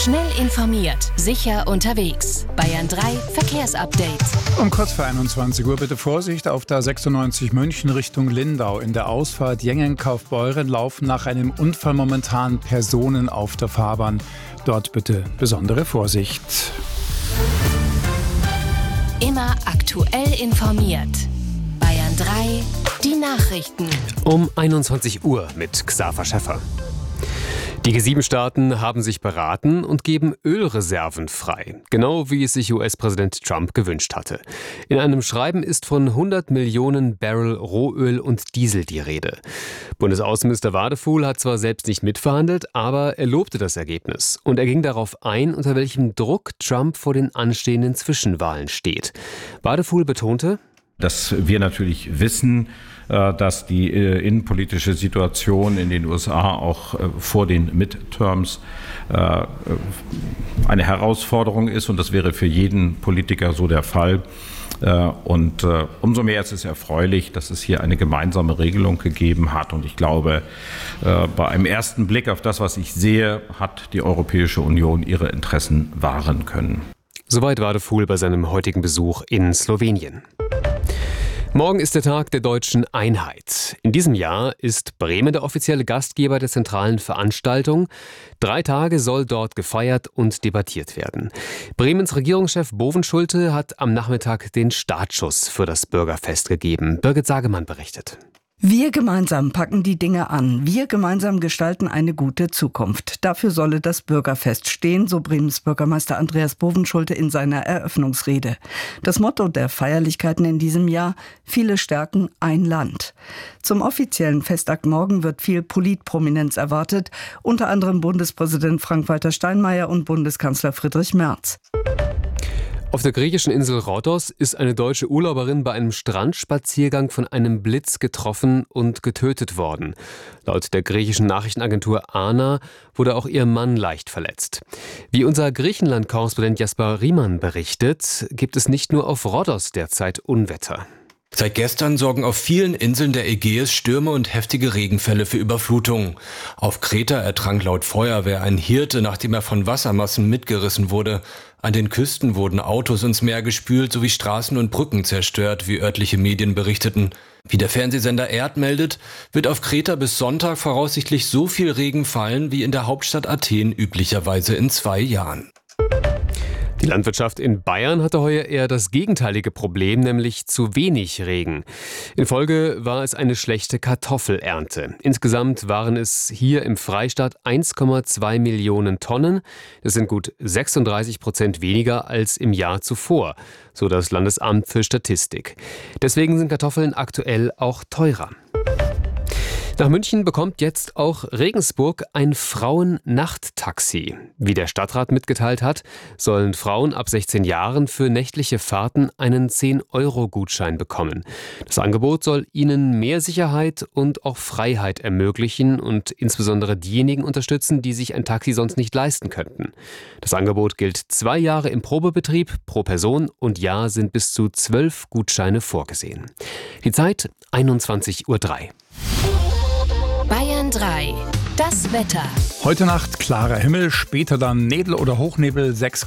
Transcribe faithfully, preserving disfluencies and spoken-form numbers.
Schnell informiert, sicher unterwegs. Bayern drei Verkehrsupdate. Um kurz vor einundzwanzig Uhr bitte Vorsicht auf der sechsundneunzig München Richtung Lindau. In der Ausfahrt Jengen-Kaufbeuren laufen nach einem Unfall momentan Personen auf der Fahrbahn. Dort bitte besondere Vorsicht. Immer aktuell informiert. Bayern drei, die Nachrichten. Um einundzwanzig Uhr mit Xaver Schäffer. Die G sieben Staaten haben sich beraten und geben Ölreserven frei, genau wie es sich U S-Präsident Trump gewünscht hatte. In einem Schreiben ist von hundert Millionen Barrel Rohöl und Diesel die Rede. Bundesaußenminister Wadefuhl hat zwar selbst nicht mitverhandelt, aber er lobte das Ergebnis. Und er ging darauf ein, unter welchem Druck Trump vor den anstehenden Zwischenwahlen steht. Wadefuhl betonte, dass wir natürlich wissen, dass die innenpolitische Situation in den U S A auch vor den Midterms eine Herausforderung ist. Und das wäre für jeden Politiker so der Fall. Und umso mehr ist es erfreulich, dass es hier eine gemeinsame Regelung gegeben hat. Und ich glaube, bei einem ersten Blick auf das, was ich sehe, hat die Europäische Union ihre Interessen wahren können. Soweit Wadefuhl bei seinem heutigen Besuch in Slowenien. Morgen ist der Tag der deutschen Einheit. In diesem Jahr ist Bremen der offizielle Gastgeber der zentralen Veranstaltung. Drei Tage soll dort gefeiert und debattiert werden. Bremens Regierungschef Bovenschulte hat am Nachmittag den Startschuss für das Bürgerfest gegeben. Birgit Sagemann berichtet. Wir gemeinsam packen die Dinge an. Wir gemeinsam gestalten eine gute Zukunft. Dafür solle das Bürgerfest stehen, so Bremens Bürgermeister Andreas Bovenschulte in seiner Eröffnungsrede. Das Motto der Feierlichkeiten in diesem Jahr: viele stärken ein Land. Zum offiziellen Festakt morgen wird viel Politprominenz erwartet, unter anderem Bundespräsident Frank-Walter Steinmeier und Bundeskanzler Friedrich Merz. Auf der griechischen Insel Rhodos ist eine deutsche Urlauberin bei einem Strandspaziergang von einem Blitz getroffen und getötet worden. Laut der griechischen Nachrichtenagentur ANA wurde auch ihr Mann leicht verletzt. Wie unser Griechenland-Korrespondent Jasper Riemann berichtet, gibt es nicht nur auf Rhodos derzeit Unwetter. Seit gestern sorgen auf vielen Inseln der Ägäis Stürme und heftige Regenfälle für Überflutungen. Auf Kreta ertrank laut Feuerwehr ein Hirte, nachdem er von Wassermassen mitgerissen wurde. An den Küsten wurden Autos ins Meer gespült sowie Straßen und Brücken zerstört, wie örtliche Medien berichteten. Wie der Fernsehsender Erd meldet, wird auf Kreta bis Sonntag voraussichtlich so viel Regen fallen wie in der Hauptstadt Athen üblicherweise in zwei Jahren. Die Landwirtschaft in Bayern hatte heuer eher das gegenteilige Problem, nämlich zu wenig Regen. In Folge war es eine schlechte Kartoffelernte. Insgesamt waren es hier im Freistaat eins Komma zwei Millionen Tonnen. Das sind gut sechsunddreißig Prozent weniger als im Jahr zuvor, so das Landesamt für Statistik. Deswegen sind Kartoffeln aktuell auch teurer. Nach München bekommt jetzt auch Regensburg ein Frauen-Nachttaxi. Wie der Stadtrat mitgeteilt hat, sollen Frauen ab sechzehn Jahren für nächtliche Fahrten einen zehn Euro Gutschein bekommen. Das Angebot soll ihnen mehr Sicherheit und auch Freiheit ermöglichen und insbesondere diejenigen unterstützen, die sich ein Taxi sonst nicht leisten könnten. Das Angebot gilt zwei Jahre im Probebetrieb pro Person und Jahr sind bis zu zwölf Gutscheine vorgesehen. Die Zeit einundzwanzig Uhr drei. Bayern drei, das Wetter. Heute Nacht klarer Himmel, später dann Nebel oder Hochnebel, sechs